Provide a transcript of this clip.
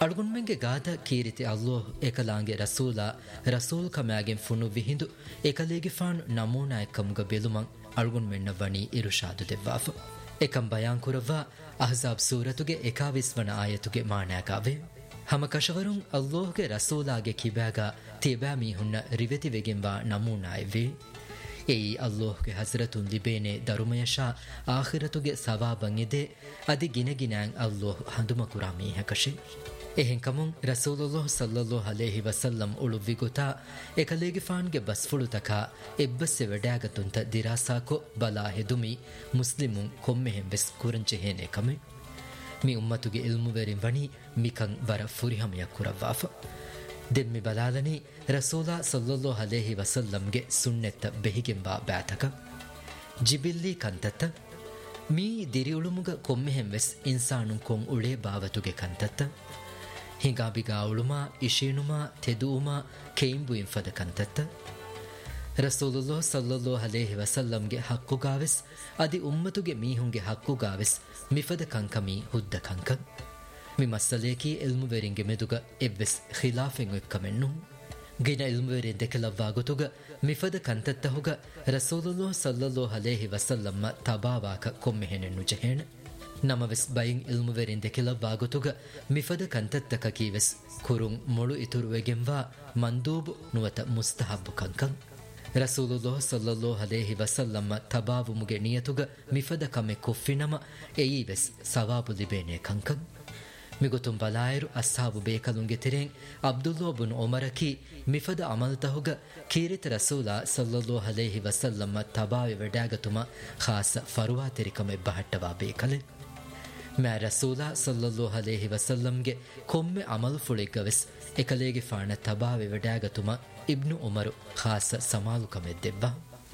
ಅಳುಗುಣ್ಮೆಂಗೆ ಗಾದ ಕೀರಿತಿ ಅಲ್ಲೋಹ್ ಎಕಲಾಂಗೆ ರಸೂಲ್ ಕಮ್ಯಾಗೆನ್ ಫುನು ವಿಹಿಂದು ಎಕಲೇಗೆ ಫಾನು ನಮೂನಾಯ ಕಮುಗ ಬೆಲುಮಂ ಅಳುಗುಣ್ಮೆನ್ನ ವಣಿ ಇರುಷಾದು ದೆವ್ವಾಫ ಎಕಂ ಬಯಾನ್ ಕುರವ್ವ ಅಹ್ಜಾಬ್ ಸೂರತುಗೆ ಎಕಾವಿಸ್ವನ ಆಯತುಗೆ ಮಾಣಾಗಾವೆ ಹಮ ಕಶವರುಂ ಅಲ್ಲೋಹ್ಗೆ ರಸೂಲಾಗೆ ಕಿಬ್ಯಾಗ ತಿಬ್ಯಾ ಮೀಹುನ್ನ ರಿವೆತಿವೆಗೆಂಬ ನಮೂನಾಯವೆ ಏಯಿ ಅಲ್ಲೋಹ್ಗೆ ಹಜರತುನ್ ಲಿಬೇನೆ ದರುಮಯಶಾ ಆಖಿರತುಗೆ ಸವಾಬಂ ಎದೆ ಅದಿ ಗಿನಗಿನಾಂಗ್ ಅಲ್ಲೋಹ್ ಹಂದುಮ ಕುರಾ ಮೀಹಕಶಿ ಎಹೆನ್ ಕಮುಂ ರಸೂಲುಲ್ಲಾಹ್ ಸಲ್ಲಲ್ಲಾಹು ಅಲೈಹಿ ವಸಲ್ಲಂ ಉಳುವಿಗುತಾ ಎಕಲೇಗೆ ಫಾನ್ಗೆ ಬಸ್ಫುಳುತಕ ಎಬ್ಬಸ್ಸೆ ವಡ್ಯಾಗತುಂತ ದಿರಾಸಾಕೊ ಬಲಾ ಹೆದುಮಿ ಮುಸ್ಲಿಮುಂ ಕೊಮ್ಮೆಹೆಂ ಬೆಸ್ ಕುರಂಚೆ ಹೇನೆ ಕಮೆ ಮಿ ಉಮ್ಮತುಗೆ ಇಲ್ಮುವೆರಿನ್ ವಣಿ ಮಿಕಂ ವರ ಫುರಿಹಮಯ ಕುರವ್ವಾಫ ದೆಮ್ಮಿ ಬಲಾಲನಿ ರಸೂಲಾ ಸಲ್ಲಲ್ಲಾಹು ಅಲೈಹಿ ವಸಲ್ಲಂಗೆ ಸುನ್ನೆತ್ತ ಬೆಹಿಗೆಂಬಾ ಬ್ಯಾತಕ ಜಿಬಿಲ್ಲಿ ಕಂತತ್ತ ಮೀ ದಿರಿಯುಳುಮುಗ ಕೊಮ್ಮೆಹೆಂ ವೆಸ್ ಇನ್ಸಾನುಂ ಕೊಂ ಉಳೇ ಬಾವತುಗೆ ಕಂತತ್ತ ಹಿಂಗಾಬಿಗಾ ಉಳುಮಾ ಇಶೀನುಮಾ ತೆದೂಮಾ ಕೇಂಬುಯಿಂ ಫದ ಕಂತತ್ತ ರಸೂಲುಲ್ಲಾಹ್ ಸಲ್ಲಲ್ಲಾಹು ಅಲೈಹಿ ವಸಲ್ಲಂಗೆ ಹಕ್ಕುಗಾವೆಸ್ ಅದಿ ಉಮ್ಮತುಗೆ ಮೀಹುಂಗೆ ಹಕ್ಕುಗಾವೆಸ್ ಮಿಫದ ಕಂಕಮಿ ಹುದ್ದ ಕಂಕ ಮಿ ಮಸ್ಸಲೇಕಿ ಇಲ್ಮುವೆರಿಂಗೆ ಮೆದುಗ ಎವ್ವೆಸ್ ಖಿಲಾಫೆಂಗ್ ಎಕ್ಕಮೆನ್ನು ಗಿನ ಇಲ್ಮುವೆರಿನ್ ದೆಕಲವ್ವಾಗುತುಗ ಮಿಫದ ಕಂತತ್ತ ಹುಗ ರಸೂಲುಲ್ಲಾಹ್ ಸಲ್ಲಲ್ಲಾಹು ಅಲೈಹಿ ವಸಲ್ಲಮ್ಮ ತಬಾವಾಕ ಕೊಮ್ಮೆಹೆನೆನ್ನು ಜಹೇಣ ನಮವೆಸ್ ಬೈನ್ ಇಲ್ಮುವೆರಿನ್ ದೆಕಲವ್ವಾಗುತುಗ ಮಿಫದ ಕಂತತ್ತಕ ಕೀವೆಸ್ ಕುರುಂ ಮೊಳು ಇತುರುವೆಗೆಂವಾ ಮಂದೂಬು ನುವತ ಮುಸ್ತಹಬ್ಬು ಕಂಕಂ ರಸೂಲುಲ್ಲಾಹ್ ಸಲ್ಲಲ್ಲಾಹು ಅಲೈಹಿ ವಸಲ್ಲಮ್ಮ ತಬಾವುಮುಗೆ ನಿಯತುಗ ಮಿಫದ ಕಮೆ ಕೊಫ್ಫಿನಮ ಎಯಿವೆಸ್ ಸವಾಬು ಲಿಬೇನೆ ಕಂಕಂ ಮಿಗುತುಂ ಬಲಾಯರು ಅಸ್ಹಾಬು ಬೇಕಲುಂಗೆ ತಿರೆಂಗ್ ಅಬ್ದುಲ್ಲಾ ಬುನ್ ಉಮರಕಿ ಮಿಫದ ಅಮಲ್ತಹುಗ ಕೀರಿತ ರಸೂಲಾ ಸಲ್ಲಲ್ಲಾಹು ಅಲೈಹಿ ವಸಲ್ಲಮ್ಮ ತಬಾವೆ ವಡ್ಯಾಗತುಮ ಖಾಸ ಫರುವಾ ತೆರಿಕಮೆ ಬಹಟ್ಟವಾ ಬೇಕಲೆ ಮෑ ರಸೂಲಾ ಸಲ್ಲಲ್ಲಾಹು ಅಲೈಹಿ ವಸಲ್ಲಂಗೆ ಕೊಮ್ಮೆ ಅಮಲು ಫುಳಿಗವೆಸ್ ಎಕಲೇಗೆ ಫಾಣ ತಬಾವೆ ವಡ್ಯಾಗತುಮ ಇಬ್ನು ಉಮರು ಖಾಸ ಸಮಾಲು ಕಮೆದ್ದೆವ್ವ